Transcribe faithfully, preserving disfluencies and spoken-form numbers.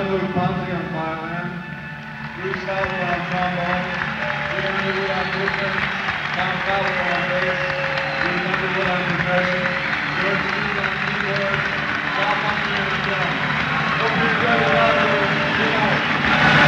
Gianluca Ponzi on violin, Bruce Helfer on trombone, Jeremy Lee on woodwind, Tom Fowler on bass,